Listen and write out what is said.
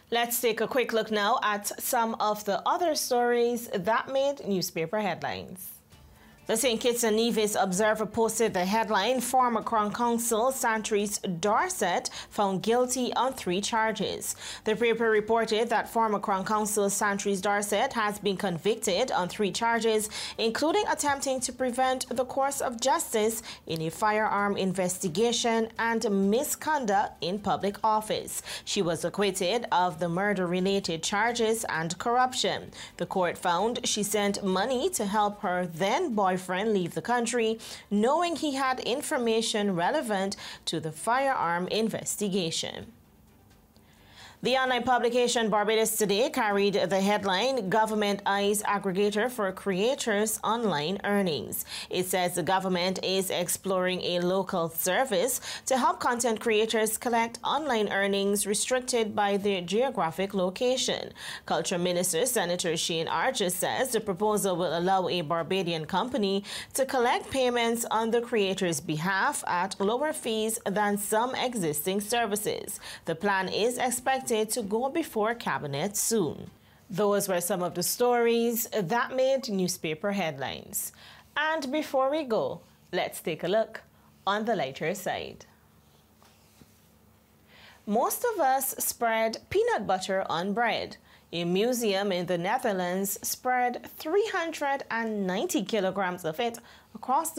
Let's take a quick look now at some of the other stories that made newspaper headlines. The St. Kitts and Nevis Observer posted the headline, former Crown Counsel Santrice Dorset found guilty on 3 charges. The paper reported that former Crown Counsel Santrice Dorset has been convicted on 3 charges, including attempting to prevent the course of justice in a firearm investigation and misconduct in public office. She was acquitted of the murder-related charges and corruption. The court found she sent money to help her then-boyfriend leave the country, knowing he had information relevant to the firearm investigation. The online publication Barbados Today carried the headline, Government Eyes Aggregator for Creators' Online Earnings. It says the government is exploring a local service to help content creators collect online earnings restricted by their geographic location. Culture Minister Senator Shane Archer says the proposal will allow a Barbadian company to collect payments on the creator's behalf at lower fees than some existing services. The plan is expected to go before Cabinet soon. Those were some of the stories that made newspaper headlines. And before we go, let's take a look on the lighter side. Most of us spread peanut butter on bread. A museum in the Netherlands spread 390 kilograms of it across the